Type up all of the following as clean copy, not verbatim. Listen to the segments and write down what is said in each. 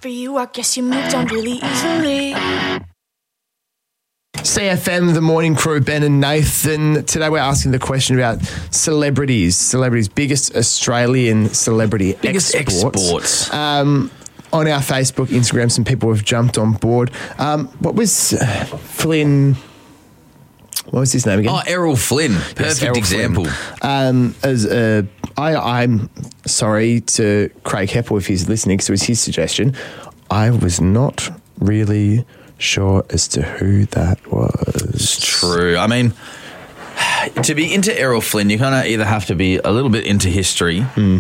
for you, I guess you moved on really easily. CFM, the morning crew, Ben and Nathan. Today we're asking the question about celebrities, biggest Australian celebrity Biggest exports. On our Facebook, Instagram, some people have jumped on board. What was Flynn? What was his name again? Oh, Errol Flynn. Perfect Errol example. Flynn. I'm sorry to Craig Heppel if he's listening, because it was his suggestion. I was not really sure as to who that was. True. I mean, to be into Errol Flynn, you kind of either have to be a little bit into history.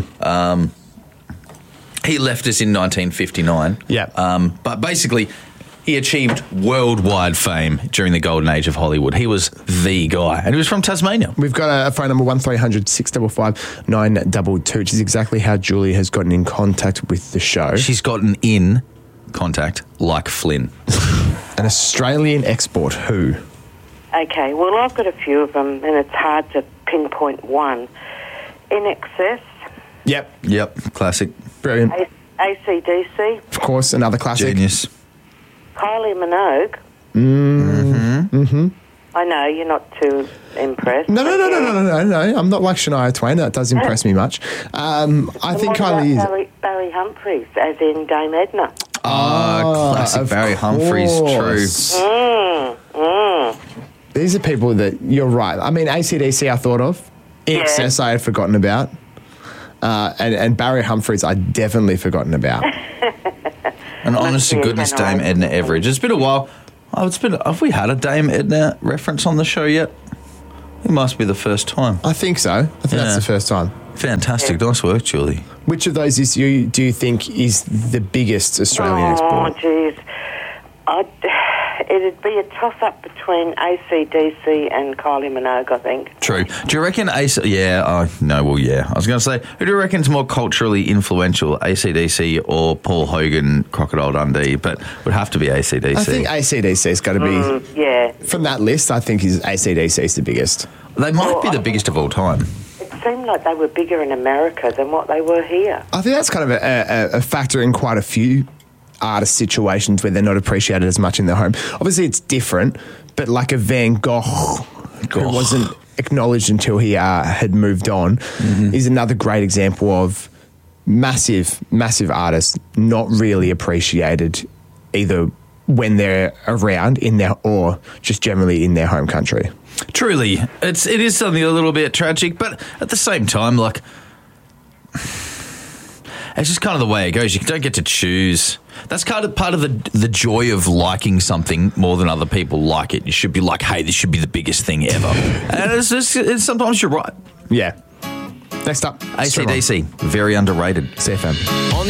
He left us in 1959. Yeah. But basically, he achieved worldwide fame during the golden age of Hollywood. He was the guy, and he was from Tasmania. We've got a phone number 1300 655 922, which is exactly how Julie has gotten in contact with the show. She's gotten in contact like Flynn. An Australian export, who? Okay, well, I've got a few of them, and it's hard to pinpoint one. In Excess. Yep. Classic. Brilliant. AC/DC. Of course, another classic. Genius. Kylie Minogue. I know, you're not too impressed. No. I'm not like Shania Twain. That does impress me much. I think Kylie is. Barry Humphries, as in Dame Edna. Classic Barry Humphries. True. These are people that, you're right. I mean, AC/DC I thought of. In Excess I had forgotten about. And Barry Humphries I definitely forgotten about. And honest to goodness, Dame Edna Everage. It's been a while. Have we had a Dame Edna reference on the show yet? It must be the first time. I think so. I think that's the first time. Fantastic. Nice work, Julie. Which of those do you think is the biggest Australian export? Oh, jeez. It'd be a toss-up between AC/DC and Kylie Minogue, I think. True. Do you reckon I was going to say, who do you reckon's more culturally influential, AC/DC or Paul Hogan, Crocodile Dundee? But would have to be AC/DC. I think AC/DC's got to be... From that list, I think AC/DC's the biggest. They might be the biggest of all time. It seemed like they were bigger in America than what they were here. I think that's kind of a factor in quite a few artist situations where they're not appreciated as much in their home. Obviously, it's different, but like a Van Gogh, who wasn't acknowledged until he had moved on, is another great example of massive artists not really appreciated either when they're around or just generally in their home country. Truly, it is something a little bit tragic, but at the same time, like, it's just kind of the way it goes. You don't get to choose. That's kind of part of the joy of liking something more than other people like it. You should be like, hey, this should be the biggest thing ever. And it's sometimes you're right. Yeah. Next up, AC/DC, very underrated. CFM.